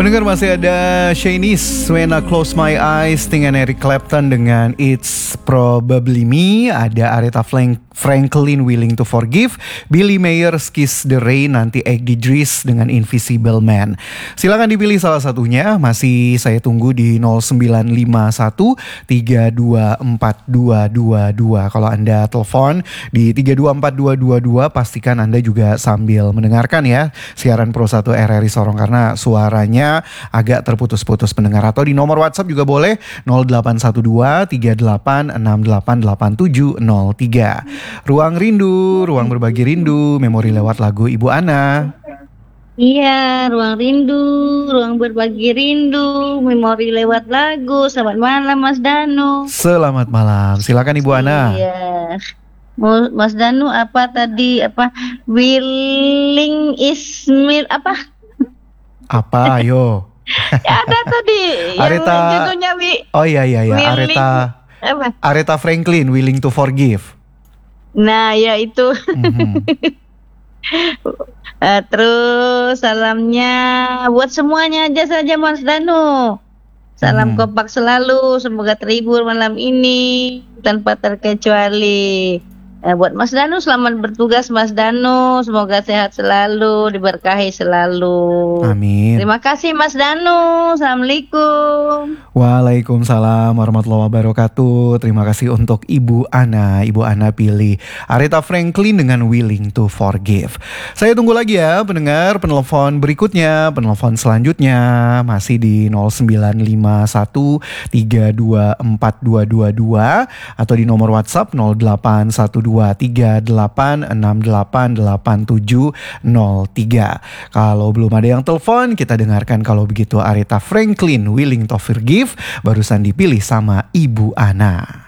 Pendengar, masih ada Shanice, When I Close My Eyes dengan Eric Clapton dengan It's Probably Me. Ada Aretha Franklin, Willing to Forgive. Billy Meyers, Kiss the Rain. Nanti Eggy Dries dengan Invisible Man. Silakan dipilih salah satunya. Masih saya tunggu di 0951 324222. Kalau Anda telepon di 324222, pastikan Anda juga sambil mendengarkan ya siaran Pro 1 RRI Sorong, karena suaranya agak terputus-putus pendengar. Atau di nomor WhatsApp juga boleh 0812 38688703. Ruang Rindu, ruang berbagi rindu, memori lewat lagu Ibu Ana. Iya, ruang rindu, ruang berbagi rindu, memori lewat lagu. Selamat malam Mas Danu. Selamat malam, silakan Ibu Ana. Iya, Mas Danu apa tadi, willing is apa? Apa, ayo. Ya, ada tadi Aretha, yang judulnya oh iya, willing, Aretha Franklin, Willing to Forgive. Nah, ya itu. Terus salamnya buat semuanya aja saja Mas Danu. Salam kompak selalu, semoga terhibur malam ini tanpa terkecuali. Buat Mas Danu, selamat bertugas Mas Danu, semoga sehat selalu, diberkahi selalu. Amin. Terima kasih Mas Danu. Assalamualaikum. Waalaikumsalam warahmatullahi wabarakatuh. Terima kasih untuk Ibu Ana. Ibu Ana pilih Aretha Franklin dengan Willing to Forgive. Saya tunggu lagi ya pendengar penelpon berikutnya, penelpon selanjutnya masih di 0951 324222 atau di nomor WhatsApp 0812 38688703. Kalau belum ada yang telepon, kita dengarkan kalau begitu Aretha Franklin, Willing to Forgive, barusan dipilih sama Ibu Ana.